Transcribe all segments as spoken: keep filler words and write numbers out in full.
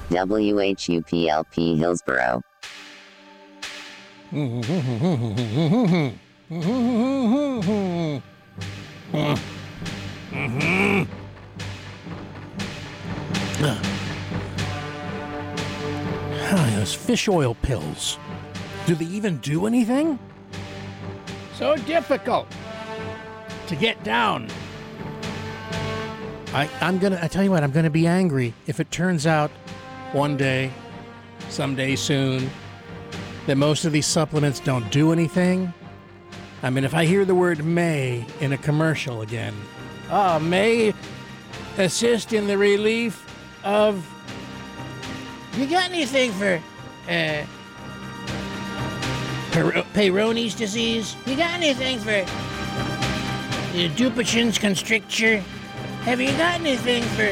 W H U P L P Hillsboro. Those fish oil pills. Do they even do anything? So difficult to get down. I, I'm gonna, I tell you what, I'm gonna be angry if it turns out one day, someday soon, that most of these supplements don't do anything. I mean, if I hear the word may in a commercial again, oh, may assist in the relief of, you got anything for, uh, Peyro- Peyronie's disease? You got anything for uh, Dupuytren's constricture? Have you got anything for...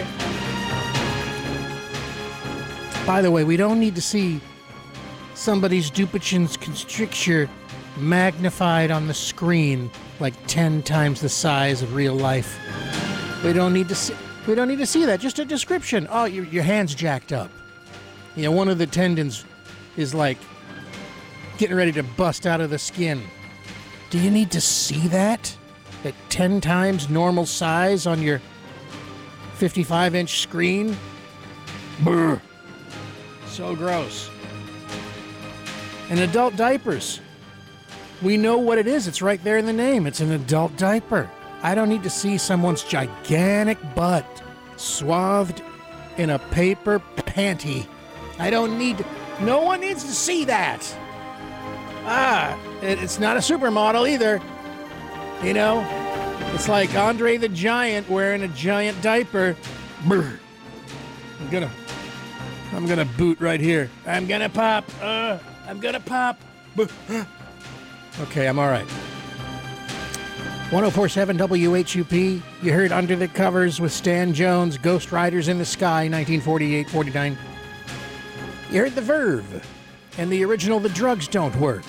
By the way, we don't need to see somebody's Dupuytren's constricture magnified on the screen like ten times the size of real life. We don't need to see, we don't need to see that. Just a description. Oh, your, your hand's jacked up. You know, one of the tendons is like getting ready to bust out of the skin. Do you need to see that at ten times normal size on your fifty-five inch screen? Brr. So gross. And adult diapers. We know what it is. It's right there in the name. It's an adult diaper. I don't need to see someone's gigantic butt swathed in a paper panty. I don't need to, no one needs to see that. Ah, it, it's not a supermodel either. You know, it's like Andre the Giant wearing a giant diaper. Brr. I'm gonna, I'm gonna boot right here. I'm gonna pop. Uh, I'm gonna pop. Okay, I'm all right. one oh four point seven W H U P. You heard Under the Covers with Stan Jones, Ghost Riders in the Sky, nineteen forty-eight forty-nine. You heard The Verve and the original The Drugs Don't Work.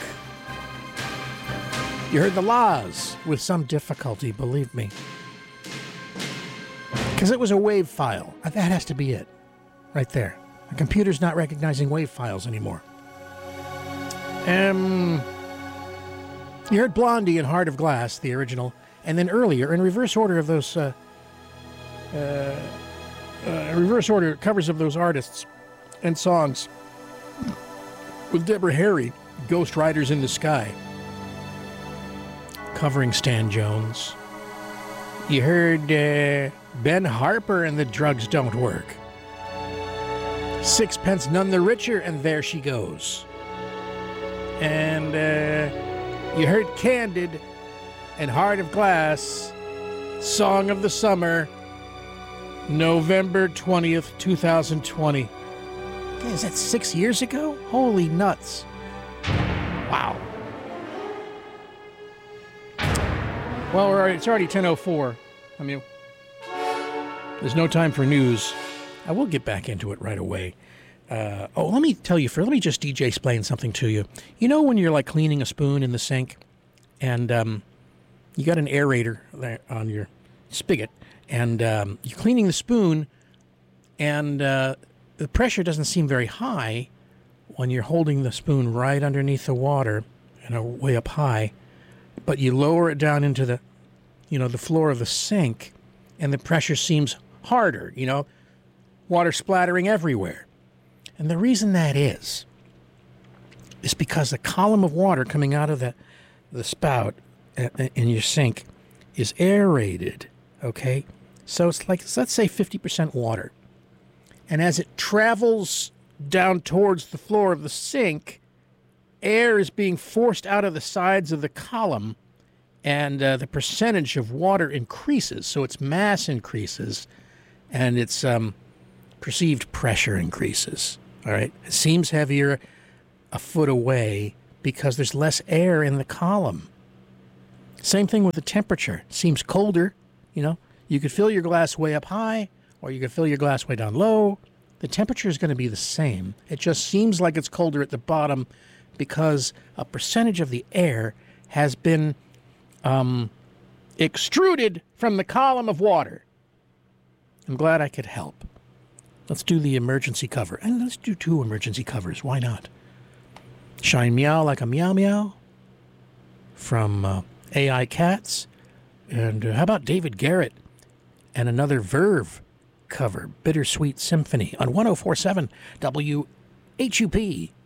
You heard The Laws with some difficulty, believe me. Because it was a WAV file. That has to be it. Right there. The computer's not recognizing WAV files anymore. Um, you heard Blondie and Heart of Glass, the original. And then earlier, in reverse order of those... Uh, uh, uh, reverse order covers of those artists and songs with Deborah Harry, Ghost Riders in the Sky, covering Stan Jones. You heard uh, Ben Harper and The Drugs Don't Work. Sixpence None the Richer and There She Goes. And uh, you heard Candid and Heart of Glass, Song of the Summer, November twentieth, twenty twenty. Is that six years ago? Holy nuts. Wow. Well, we're already, it's already ten oh four. I mean, there's no time for news. I will get back into it right away. Uh, oh, let me tell you, for let me just D J explain something to you. You know when you're like cleaning a spoon in the sink and um, you got an aerator there on your spigot and um, you're cleaning the spoon and... Uh, the pressure doesn't seem very high when you're holding the spoon right underneath the water, you know, way up high, but you lower it down into the, you know, the floor of the sink, and the pressure seems harder, you know, water splattering everywhere. And the reason that is, is because the column of water coming out of the, the spout in your sink is aerated, okay? So it's like, let's say fifty percent water. And as it travels down towards the floor of the sink, air is being forced out of the sides of the column, and uh, the percentage of water increases. So its mass increases, and its um, perceived pressure increases. All right? It seems heavier a foot away because there's less air in the column. Same thing with the temperature. It seems colder. You know, you could fill your glass way up high, or you can fill your glass way down low. The temperature is going to be the same. It just seems like it's colder at the bottom because a percentage of the air has been um, extruded from the column of water. I'm glad I could help. Let's do the emergency cover. And let's do two emergency covers. Why not? Shine Meow Like a Meow Meow from uh, A I Cats. And uh, how about David Garrett and another Verve cover, Bittersweet Symphony, on one oh four point seven W H U P.